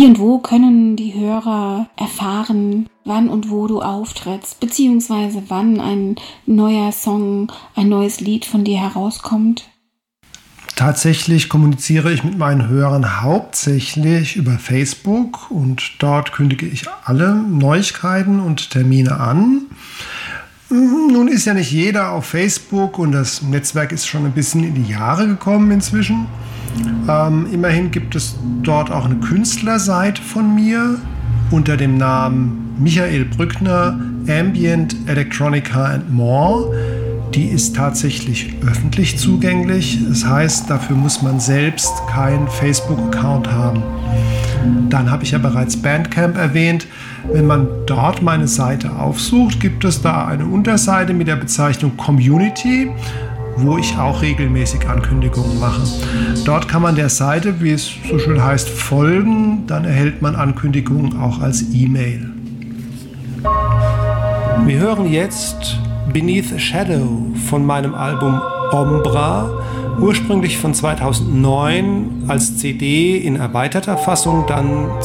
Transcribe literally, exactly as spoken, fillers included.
und wo können die Hörer erfahren, wann und wo du auftrittst, beziehungsweise wann ein neuer Song, ein neues Lied von dir herauskommt? Tatsächlich kommuniziere ich mit meinen Hörern hauptsächlich über Facebook und dort kündige ich alle Neuigkeiten und Termine an. Nun ist ja nicht jeder auf Facebook und das Netzwerk ist schon ein bisschen in die Jahre gekommen inzwischen. Ähm, immerhin gibt es dort auch eine Künstlerseite von mir unter dem Namen Michael Brückner Ambient Electronica and More. Die ist tatsächlich öffentlich zugänglich. Das heißt, dafür muss man selbst keinen Facebook-Account haben. Dann habe ich ja bereits Bandcamp erwähnt. Wenn man dort meine Seite aufsucht, gibt es da eine Unterseite mit der Bezeichnung Community, wo ich auch regelmäßig Ankündigungen mache. Dort kann man der Seite, wie es so schön heißt, folgen. Dann erhält man Ankündigungen auch als E-Mail. Wir hören jetzt Beneath a Shadow von meinem Album Ombra, ursprünglich von zweitausendneun als C D in erweiterter Fassung, dann